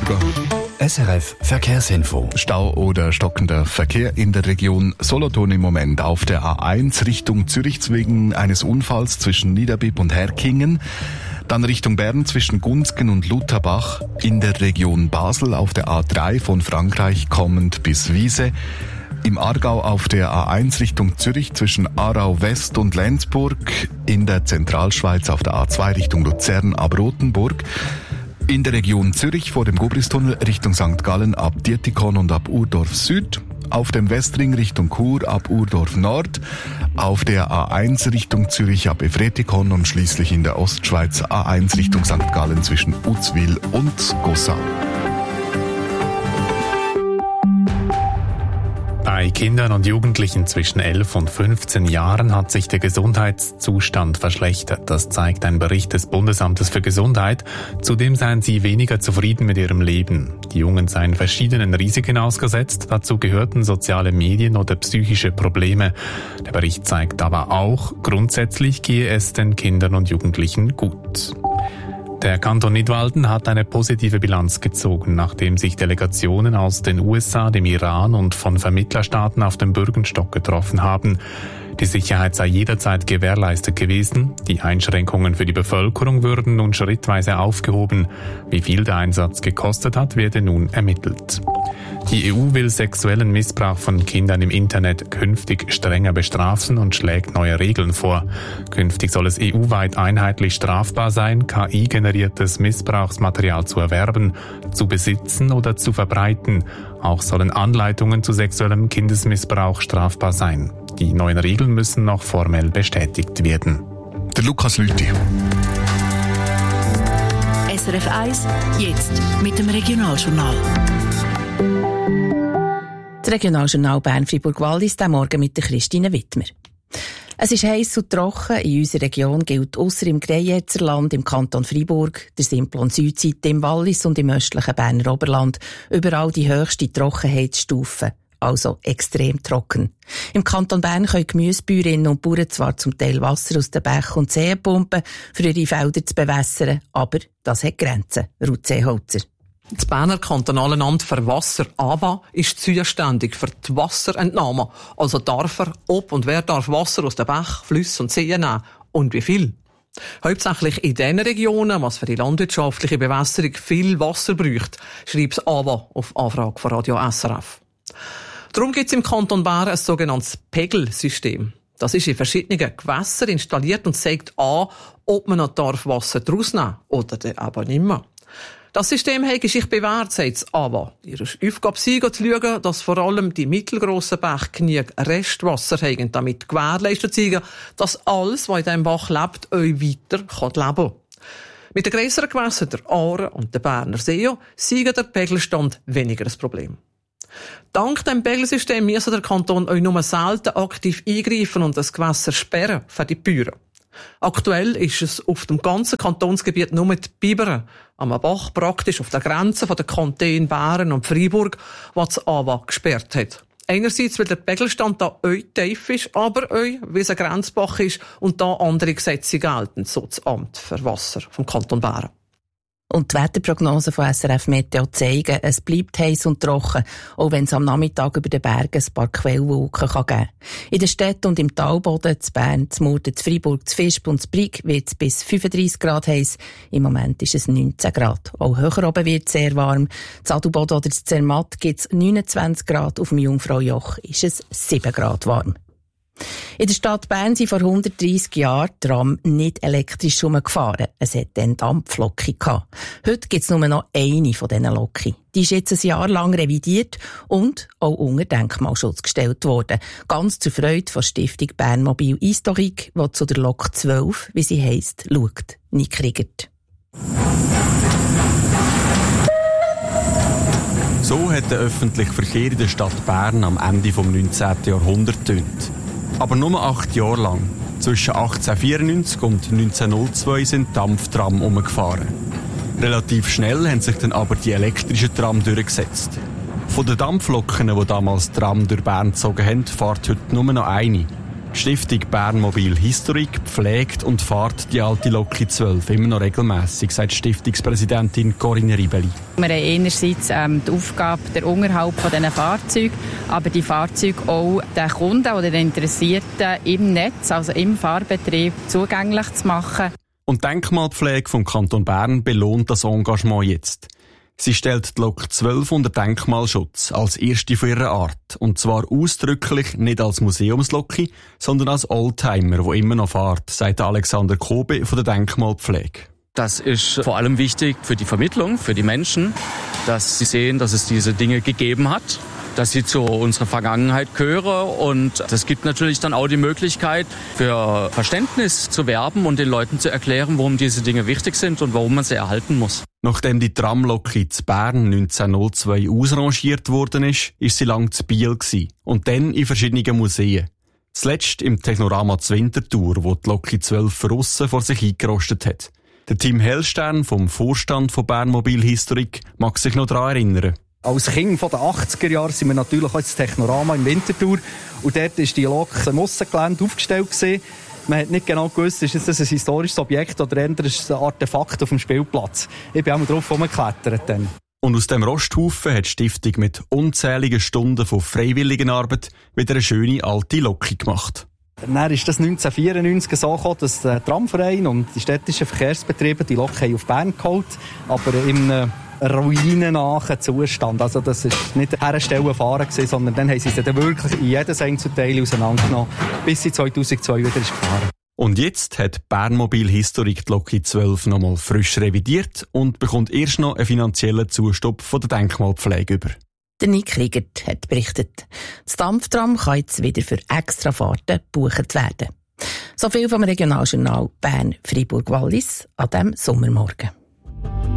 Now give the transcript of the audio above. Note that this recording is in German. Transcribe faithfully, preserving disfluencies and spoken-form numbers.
S R F Verkehrsinfo. Stau oder stockender Verkehr in der Region Solothurn im Moment auf der A eins Richtung Zürich wegen eines Unfalls zwischen Niederbipp und Herkingen. Dann Richtung Bern zwischen Gunzgen und Lutherbach. In der Region Basel auf der A drei von Frankreich kommend bis Wiese. Im Aargau auf der A eins Richtung Zürich zwischen Aarau West und Lenzburg. In der Zentralschweiz auf der A zwei Richtung Luzern ab Rothenburg. In der Region Zürich vor dem Gubristunnel Richtung Sankt Gallen ab Dietikon und ab Urdorf Süd. Auf dem Westring Richtung Chur ab Urdorf Nord. Auf der A eins Richtung Zürich ab Efretikon und schließlich in der Ostschweiz A eins Richtung Sankt Gallen zwischen Uzwil und Gossau. Bei Kindern und Jugendlichen zwischen elf und fünfzehn Jahren hat sich der Gesundheitszustand verschlechtert. Das zeigt ein Bericht des Bundesamtes für Gesundheit. Zudem seien sie weniger zufrieden mit ihrem Leben. Die Jungen seien verschiedenen Risiken ausgesetzt. Dazu gehörten soziale Medien oder psychische Probleme. Der Bericht zeigt aber auch, grundsätzlich gehe es den Kindern und Jugendlichen gut. Der Kanton Nidwalden hat eine positive Bilanz gezogen, nachdem sich Delegationen aus den U S A, dem Iran und von Vermittlerstaaten auf dem Bürgenstock getroffen haben. Die Sicherheit sei jederzeit gewährleistet gewesen. Die Einschränkungen für die Bevölkerung würden nun schrittweise aufgehoben. Wie viel der Einsatz gekostet hat, werde nun ermittelt. Die E U will sexuellen Missbrauch von Kindern im Internet künftig strenger bestrafen und schlägt neue Regeln vor. Künftig soll es E U-weit einheitlich strafbar sein, K I-generiertes Missbrauchsmaterial zu erwerben, zu besitzen oder zu verbreiten. Auch sollen Anleitungen zu sexuellem Kindesmissbrauch strafbar sein. Die neuen Regeln müssen noch formell bestätigt werden. Der Lukas Lüthi. S R F eins, jetzt mit dem Regionaljournal. Das Regionaljournal Bern-Fribourg-Wallis, diesen Morgen mit der Christine Wittmer. Es ist heiß und trocken. In unserer Region gilt ausser im Greyezerland, im Kanton Freiburg, der Simplon-Südseite im Wallis und im östlichen Berner Oberland überall die höchste Trockenheitsstufe. Also extrem trocken. Im Kanton Bern können Gemüsebäuerinnen und Bauern zwar zum Teil Wasser aus den Bächen und Seen pumpen, für ihre Felder zu bewässern, aber das hat Grenzen. Ruth Seeholzer. Das Berner Kantonale Amt für Wasser, A W A, ist zuständig für die Wasserentnahme. Also darf er, ob und wer darf Wasser aus den Bächen, Flüssen und Seen nehmen und wie viel. Hauptsächlich in den Regionen, was für die landwirtschaftliche Bewässerung viel Wasser braucht, schreibt das A W A auf Anfrage von Radio S R F. Darum gibt es im Kanton Bern ein sogenanntes Pegelsystem. Das ist in verschiedenen Gewässern installiert und zeigt an, ob man noch Wasser daraus nehmen darf oder dann aber nicht mehr. Das System hat sich bewährt, sagt das A W A. Ihre Aufgabe sei, zu schauen, dass vor allem die mittelgrossen Bäche genug Restwasser haben, damit gewährleistet sein, dass alles, was in diesem Bach lebt, euch weiter leben kann. Mit den grösseren Gewässern, der Aare und der Berner See, sei der Pegelstand weniger das Problem. Dank dem Pegelsystem muss der Kanton euch nur selten aktiv eingreifen und das Gewässer sperren für die Bäuer. Aktuell ist es auf dem ganzen Kantonsgebiet nur die Biberen, am Bach praktisch auf der Grenze von den Kantonen Bern und Freiburg, was das A W A gesperrt hat. Einerseits, weil der Pegelstand da euch tief ist, aber euch, weil es ein Grenzbach ist und da andere Gesetze gelten, so das Amt für Wasser vom Kanton Bern. Und die Wetterprognosen von S R F Meteo zeigen, es bleibt heiß und trocken, auch wenn es am Nachmittag über den Bergen ein paar Quellwolken geben kann. In den Städten und im Talboden, zu Bern, zu Murten, zu Freiburg, zu Visp und zu Brig wird es bis fünfunddreissig Grad heiß. Im Moment ist es neunzehn Grad. Auch höher oben wird es sehr warm. Zu Adelboden oder zu Zermatt gibt es neunundzwanzig Grad. Auf dem Jungfraujoch ist es sieben Grad warm. In der Stadt Bern sind vor hundertdreissig Jahren Tram nicht elektrisch herumgefahren. Es hat dann Dampfloki gehabt. Heute gibt es nur noch eine von diesen Loki. Die ist jetzt ein Jahr lang revidiert und auch unter Denkmalschutz gestellt worden. Ganz zur Freude von Stiftung Bernmobil Historique, die zu der Lok zwölf, wie sie heisst, schaut. Nick Riegert. So hat der öffentliche Verkehr in der Stadt Bern am Ende des neunzehnten Jahrhunderts getönt. Aber nur acht Jahre lang. Zwischen achtzehnhundertvierundneunzig und neunzehnhundertzwei sind Dampftram umgefahren. Relativ schnell haben sich dann aber die elektrischen Tram durchgesetzt. Von den Dampfloken, die damals Tram durch Bern gezogen haben, fährt heute nur noch eine. Die Stiftung Bernmobil Historik pflegt und fährt die alte Loki zwölf immer noch regelmässig, sagt Stiftungspräsidentin Corinne Ribeli. Wir haben einerseits ähm, die Aufgabe, der Unterhalt von diesen Fahrzeugen, aber die Fahrzeuge auch den Kunden oder den Interessierten im Netz, also im Fahrbetrieb, zugänglich zu machen. Und die Denkmalpflege vom Kanton Bern belohnt das Engagement jetzt. Sie stellt die Lok zwölf unter Denkmalschutz, als erste von ihrer Art. Und zwar ausdrücklich nicht als Museumsloki, sondern als Oldtimer, wo immer noch fährt, sagt Alexander Kobe von der Denkmalpflege. Das ist vor allem wichtig für die Vermittlung, für die Menschen, dass sie sehen, dass es diese Dinge gegeben hat, dass sie zu unserer Vergangenheit gehören. Und das gibt natürlich dann auch die Möglichkeit, für Verständnis zu werben und den Leuten zu erklären, warum diese Dinge wichtig sind und warum man sie erhalten muss. Nachdem die Tramlok in Bern neunzehnhundertzwei ausrangiert worden ist, ist sie lang zu Biel gewesen. Und dann in verschiedenen Museen. Zuletzt im Technorama zu Winterthur, wo die Loki zwölf Verrussen vor sich eingerostet hat. Der Tim Hellstern vom Vorstand von Bernmobil Historik mag sich noch daran erinnern. Als Kind von den achtziger Jahren sind wir natürlich auch ins Technorama in Winterthur. Und dort war die Lok im Aussengelände aufgestellt gewesen. Man hat nicht genau gewusst, ist das ein historisches Objekt oder eher ein Artefakt auf dem Spielplatz. Ich bin auch mal drauf rumgeklettert dann. Und aus dem Rosthaufen hat die Stiftung mit unzähligen Stunden von Freiwilligenarbeit wieder eine schöne alte Loki gemacht. Dann ist das neunzehnhundertvierundneunzig so gekommen, dass der Tramverein und die städtischen Verkehrsbetriebe die Lok auf Bern geholt, aber im ruinennahen Zustand. Also das war nicht herstellen fahren gewesen, sondern dann haben sie sie dann wirklich in jedes Einzelteil auseinandergenommen, bis sie zweitausendzwei wieder ist gefahren. Und jetzt hat Bernmobil Historik die Loki zwölf nochmal frisch revidiert und bekommt erst noch einen finanziellen Zustopp von der Denkmalpflege über. Der Nick Riegert hat berichtet. Das Dampftram kann jetzt wieder für Extrafahrten gebucht werden. So viel vom Regionaljournal Bern-Fribourg-Wallis an diesem Sommermorgen.